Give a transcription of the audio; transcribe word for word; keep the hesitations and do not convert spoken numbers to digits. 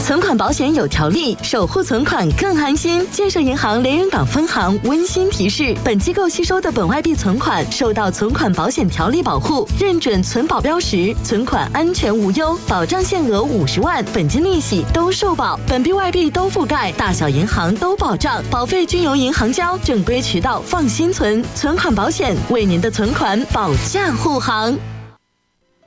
存款保险有条例，守护存款更安心。建设银行连云港分行温馨提示：本机构吸收的本外币存款受到存款保险条例保护，认准存保标识，存款安全无忧，保障限额五十万，本金利息都受保，本币外币都覆盖，大小银行都保障，保费均由银行交，正规渠道放心存，存款保险为您的存款保驾护航。